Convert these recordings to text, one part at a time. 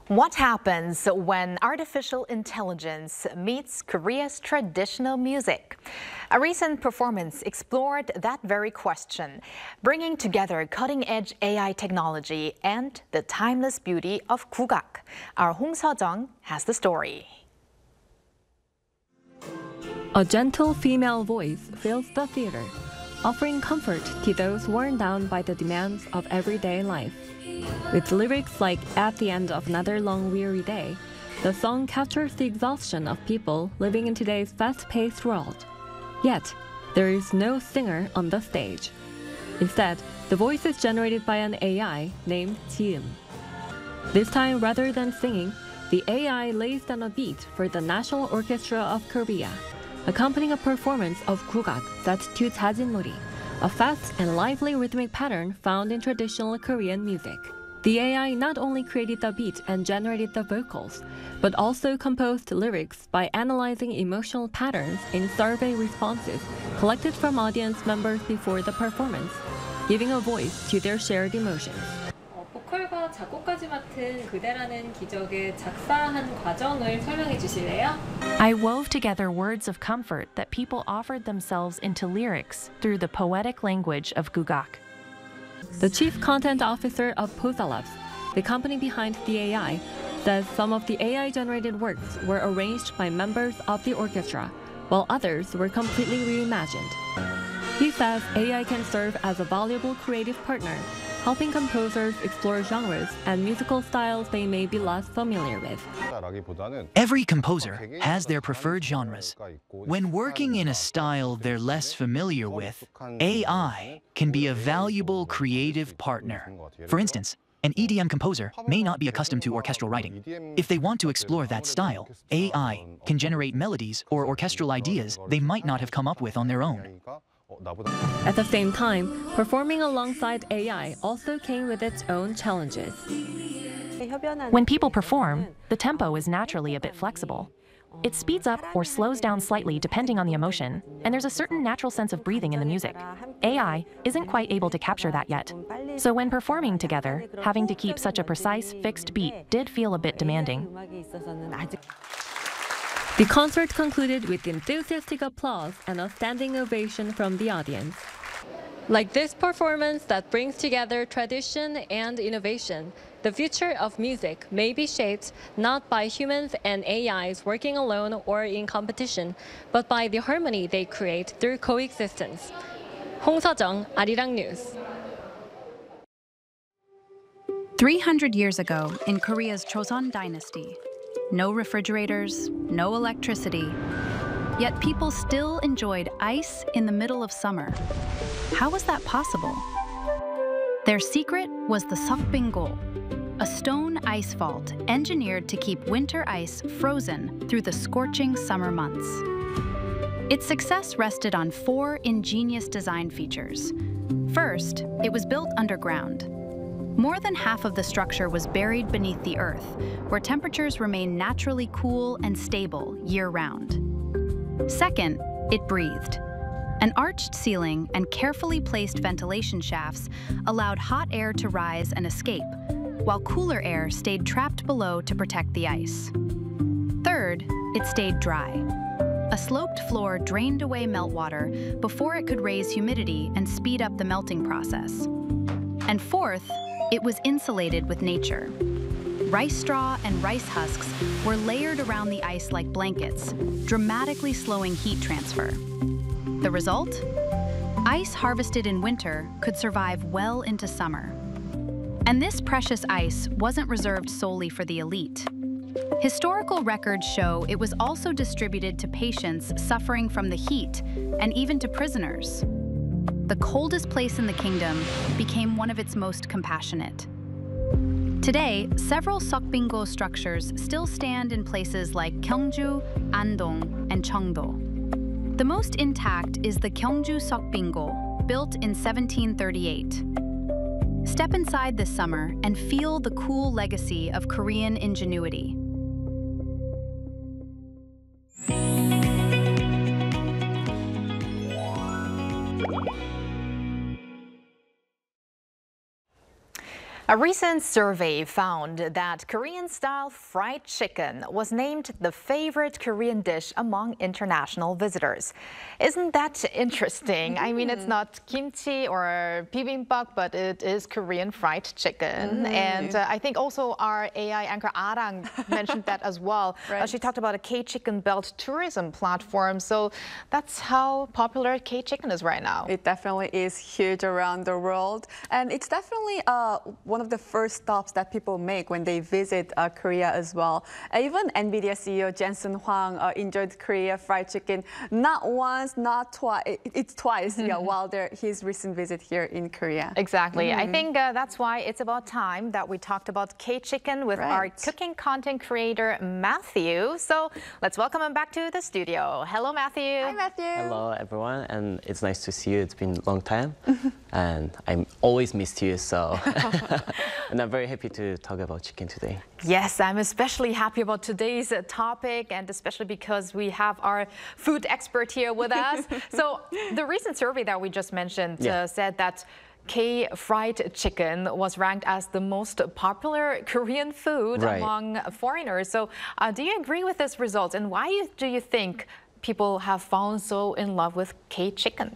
What happens when artificial intelligence meets Korea's traditional music? A recent performance explored that very question, bringing together cutting-edge AI technology and the timeless beauty of 국악. Our Hong Seo-jung has the story. A gentle female voice fills the theater, offering comfort to those worn down by the demands of everyday life. With lyrics like "At the end of another long weary day," the song captures the exhaustion of people living in today's fast-paced world. Yet, there is no singer on the stage. Instead, the voice is generated by an AI named Jiim. This time, rather than singing, the AI lays down a beat for the National Orchestra of Korea, accompanying a performance of 국악 set to 자진놀이, a fast and lively rhythmic pattern found in traditional Korean music. The AI not only created the beat and generated the vocals, but also composed lyrics by analyzing emotional patterns in survey responses collected from audience members before the performance, giving a voice to their shared emotions. 보컬과 작곡까지 맡은 그대라는 기적의 작사한 과정을 설명해 주실래요? I wove together words of comfort that people offered themselves into lyrics through the poetic language of 국악. The chief content officer of Posalabs, the company behind the AI, says some of the AI-generated works were arranged by members of the orchestra, while others were completely reimagined. He says AI can serve as a valuable creative partner, helping composers explore genres and musical styles they may be less familiar with. Every composer has their preferred genres. When working in a style they're less familiar with, AI can be a valuable creative partner. For instance, an EDM composer may not be accustomed to orchestral writing. If they want to explore that style, AI can generate melodies or orchestral ideas they might not have come up with on their own. At the same time, performing alongside AI also came with its own challenges. When people perform, the tempo is naturally a bit flexible. It speeds up or slows down slightly depending on the emotion, and there's a certain natural sense of breathing in the music. AI isn't quite able to capture that yet. So when performing together, having to keep such a precise, fixed beat did feel a bit demanding. The concert concluded with enthusiastic applause and a standing ovation from the audience. Like this performance that brings together tradition and innovation, the future of music may be shaped not by humans and AIs working alone or in competition, but by the harmony they create through coexistence. Hong Seo-jung, Arirang News. 300 years ago, in Korea's Joseon dynasty, no refrigerators, no electricity, yet people still enjoyed ice in the middle of summer. How was that possible? Their secret was the Seokbingo, a stone ice vault engineered to keep winter ice frozen through the scorching summer months. Its success rested on 4 ingenious design features. First, it was built underground. More than half of the structure was buried beneath the earth, where temperatures remain naturally cool and stable year-round. Second, it breathed. An arched ceiling and carefully placed ventilation shafts allowed hot air to rise and escape, while cooler air stayed trapped below to protect the ice. Third, it stayed dry. A sloped floor drained away meltwater before it could raise humidity and speed up the melting process. And fourth, it was insulated with nature. Rice straw and rice husks were layered around the ice like blankets, dramatically slowing heat transfer. The result? Ice harvested in winter could survive well into summer. And this precious ice wasn't reserved solely for the elite. Historical records show it was also distributed to patients suffering from the heat and even to prisoners. The coldest place in the kingdom became one of its most compassionate. Today, several Seokbingo structures still stand in places like Gyeongju, Andong, and Cheongdo. The most intact is the Gyeongju Seokbingo, built in 1738. Step inside this summer and feel the cool legacy of Korean ingenuity. A recent survey found that Korean-style fried chicken was named the favorite Korean dish among international visitors. Isn't that interesting? I mean, it's not kimchi or bibimbap, but it is Korean fried chicken. And I think also our AI anchor Arang mentioned that as well. Right. She talked about a K-Chicken Belt tourism platform. So that's how popular K-Chicken is right now. It definitely is huge around the world. And it's definitely one of the first stops that people make when they visit Korea as well. Even NVIDIA CEO Jensen Huang enjoyed Korea fried chicken not once, not twice. It's twice while his recent visit here in Korea. Exactly. I think that's why it's about time that we talked about K-Chicken with our cooking content creator, Matthew. So let's welcome him back to the studio. Hello, Matthew. Hi, Matthew. Hello, everyone. And it's nice to see you. It's been a long time. And I'm always missed you, so... And I'm very happy to talk about chicken today. Yes, I'm especially happy about today's topic, and especially because we have our food expert here with us. So the recent survey that we just mentioned said that K-fried chicken was ranked as the most popular Korean food among foreigners. So do you agree with this result, and why do you think people have fallen so in love with K-chicken?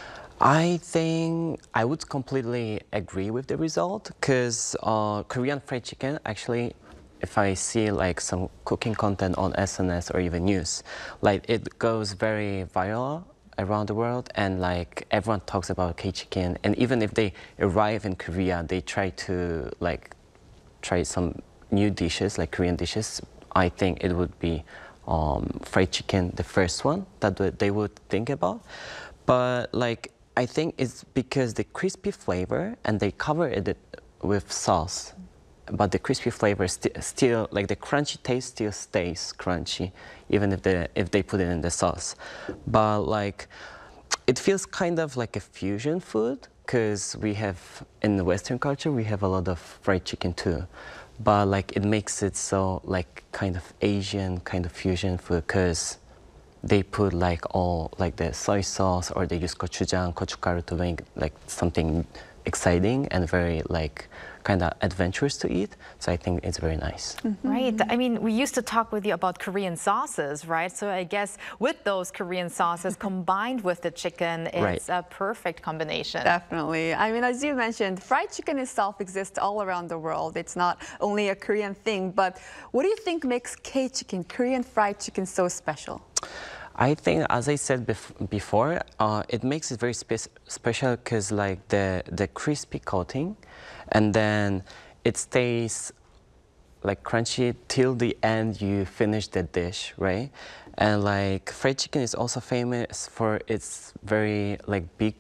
I think I would completely agree with the result, because Korean fried chicken, actually, if I see like some cooking content on SNS or even news, like it goes very viral around the world, and like everyone talks about K-chicken, and even if they arrive in Korea, they try to like try some new dishes, like Korean dishes. I think it would be fried chicken, the first one that they would think about. But like, I think it's because the crispy flavor, and they cover it with sauce, but the crispy flavor still, like the crunchy taste still stays crunchy, even if they put it in the sauce. But like, it feels kind of like a fusion food, because we have, in the Western culture, we have a lot of fried chicken too. But like, it makes it so like kind of Asian kind of fusion food, because they put like all like the soy sauce, or they use gochujang, gochugaru to make like something exciting and very like kind of adventurous to eat. So I think it's very nice. Right. I mean, we used to talk with you about Korean sauces, right? So I guess with those Korean sauces combined with the chicken, it's a perfect combination. Definitely. I mean, as you mentioned, fried chicken itself exists all around the world. It's not only a Korean thing, but what do you think makes K-chicken, Korean fried chicken, so special? I think, as I said before, it makes it very special because like the crispy coating, and then it stays like crunchy till the end you finish the dish, right? And like fried chicken is also famous for its very like big,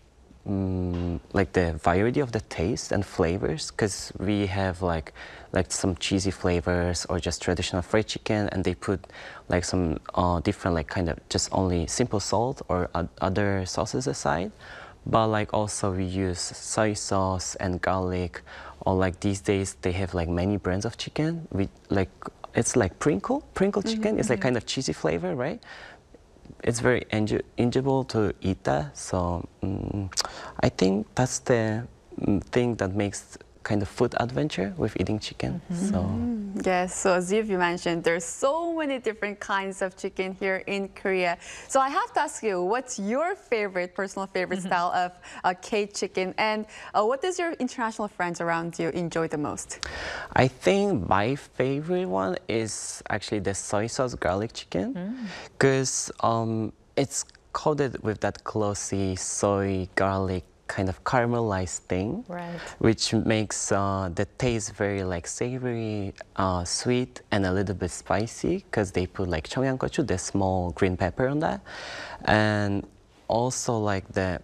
like the variety of the taste and flavors, because we have like some cheesy flavors or just traditional fried chicken, and they put like some different like kind of just only simple salt or other sauces aside. But like also we use soy sauce and garlic, or like these days they have like many brands of chicken. We like, it's like Pringle chicken. It's like kind of cheesy flavor, right? It's very enjoyable to eat that. So I think that's the thing that makes kind of food adventure with eating chicken. Yes, so as you mentioned, there's so many different kinds of chicken here in Korea. So I have to ask you, what's your personal favorite style of K-chicken, and what does your international friends around you enjoy the most? I think my favorite one is actually the soy sauce garlic chicken, because it's coated with that glossy soy garlic kind of caramelized thing, which makes the taste very like savory, sweet, and a little bit spicy, because they put like 청양고추, the small green pepper, on that. And also like the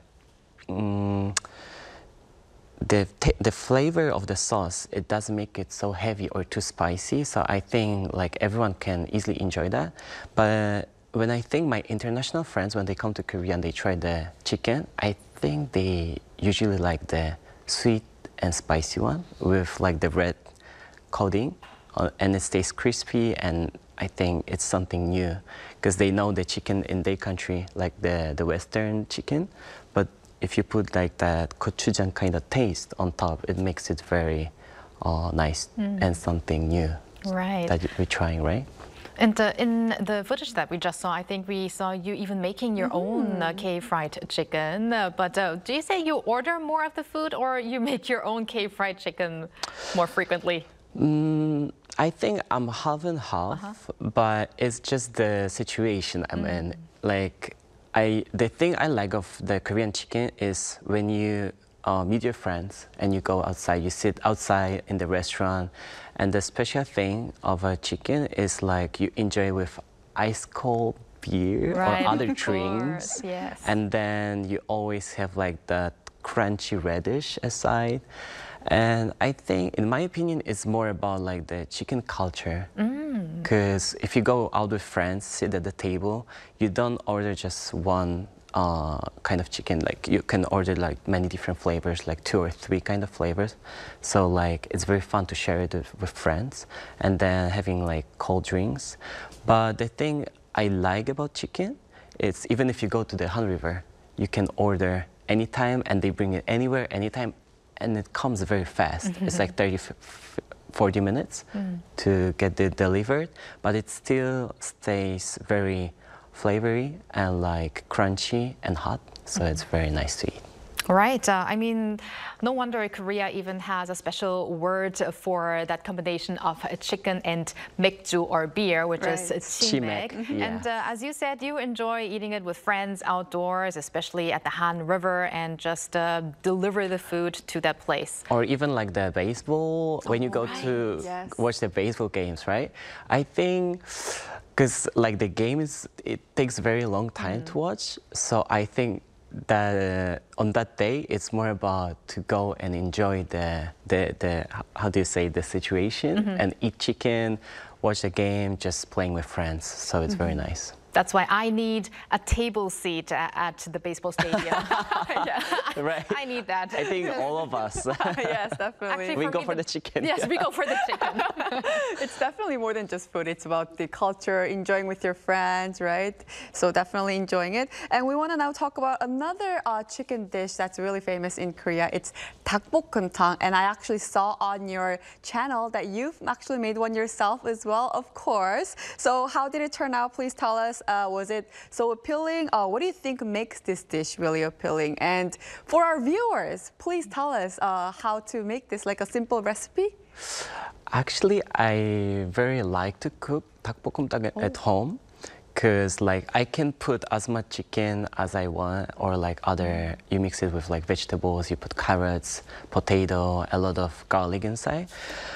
flavor of the sauce, it doesn't make it so heavy or too spicy. So I think like everyone can easily enjoy that. But when I think my international friends, when they come to Korea and they try the chicken, I think they usually like the sweet and spicy one with like the red coating, and it stays crispy, and I think it's something new, because they know the chicken in their country like the Western chicken, but if you put like that gochujang kind of taste on top, it makes it very nice and something new that we're trying, right? And in the footage that we just saw, I think we saw you even making your own K-fried chicken. But do you say you order more of the food, or you make your own K-fried chicken more frequently? I think I'm half and half, but it's just the situation I'm in. Like, the thing I like of the Korean chicken is when you meet your friends and you go outside, you sit outside in the restaurant, and the special thing of a chicken is like you enjoy with ice cold beer or other drinks, and then you always have like that crunchy radish aside. And I think, in my opinion, it's more about like the chicken culture. Because if you go out with friends, sit at the table, you don't order just one kind of chicken. Like you can order like many different flavors, like 2 or 3 kind of flavors. So like it's very fun to share it with friends, and then having like cold drinks. But the thing I like about chicken is even if you go to the Han River, you can order anytime and they bring it anywhere, anytime, and it comes very fast. It's like 40 minutes to get it delivered, but it still stays very flavory and like crunchy and hot, so it's very nice to eat. Right. I mean, no wonder Korea even has a special word for that combination of chicken and 맥주 or beer, which is chimek. And as you said, you enjoy eating it with friends outdoors, especially at the Han River, and just deliver the food to that place. Or even like the baseball, when you go to watch the baseball games, right? I think, because like the game it takes a very long time to watch, so I think that on that day it's more about to go and enjoy the how do you say, the situation, and eat chicken, watch the game, just playing with friends, so it's very nice. That's why I need a table seat at the baseball stadium. Right. I need that. I think all of us. Yes, definitely. Actually, we go for the chicken. Yes, we go for the chicken. It's definitely more than just food. It's about the culture, enjoying with your friends, right? So definitely enjoying it. And we want to now talk about another chicken dish that's really famous in Korea. It's 닭볶음탕. And I actually saw on your channel that you've actually made one yourself as well, of course. So how did it turn out? Please tell us. Was it so appealing? What do you think makes this dish really appealing? And for our viewers, please tell us how to make this, like a simple recipe. Actually, I very like to cook 닭볶음탕 at home, because like I can put as much chicken as I want, or like other, you mix it with like vegetables, you put carrots, potato, a lot of garlic inside.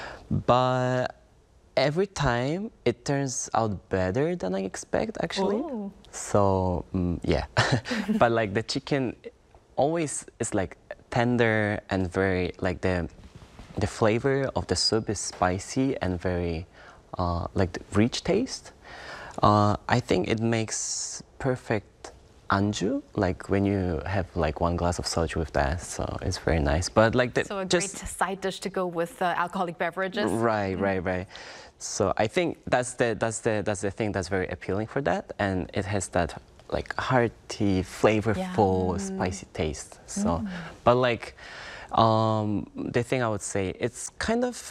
But every time it turns out better than I expect, actually. So yeah, but like the chicken always is like tender and very like the flavor of the soup is spicy and very like rich taste. I think it makes perfect anju, like when you have like 1 glass of soju with that, so it's very nice. But like so a great side dish to go with alcoholic beverages. Right. So I think that's the thing that's very appealing for that, and it has that like hearty, flavorful, spicy taste. So, but like the thing I would say, it's kind of